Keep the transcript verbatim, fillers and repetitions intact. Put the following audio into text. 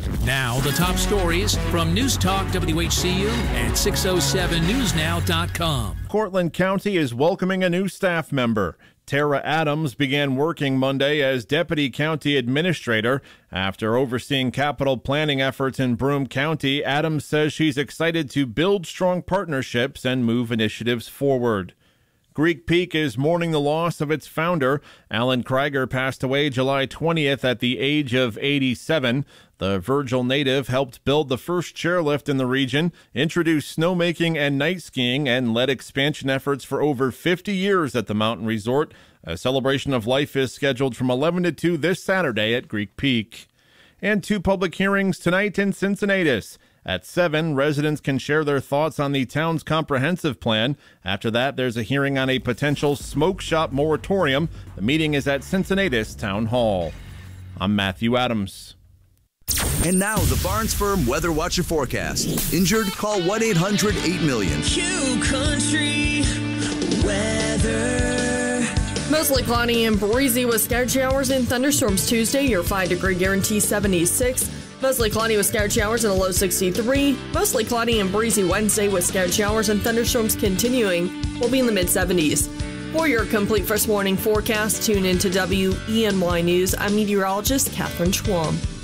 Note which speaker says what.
Speaker 1: Now, the top stories from News Talk W H C U and six oh seven news now dot com.
Speaker 2: Cortland County is welcoming a new staff member. Tara Adams began working Monday as Deputy County Administrator. After overseeing capital planning efforts in Broome County, Adams says she's excited to build strong partnerships and move initiatives forward. Greek Peak is mourning the loss of its founder. Alan Krieger passed away July twentieth at the age of eighty-seven. The Virgil native helped build the first chairlift in the region, introduced snowmaking and night skiing, and led expansion efforts for over fifty years at the mountain resort. A celebration of life is scheduled from eleven to two this Saturday at Greek Peak. And two public hearings tonight in Cincinnatus. At seven, residents can share their thoughts on the town's comprehensive plan. After that, there's a hearing on a potential smoke shop moratorium. The meeting is at Cincinnatus Town Hall. I'm Matthew Adams.
Speaker 3: And now the Barnes Firm Weather Watcher forecast. Injured? Call one eight hundred eight million.
Speaker 4: Q Country Weather.
Speaker 5: Mostly cloudy and breezy with scattered showers and thunderstorms Tuesday. Your five degree guarantee seventy-six. Mostly cloudy with scattered showers and a low sixty-three. Mostly cloudy and breezy Wednesday with scattered showers and thunderstorms continuing. We'll be in the mid seventies. For your complete first morning forecast, tune into W E N Y News. I'm meteorologist Catherine Schwam.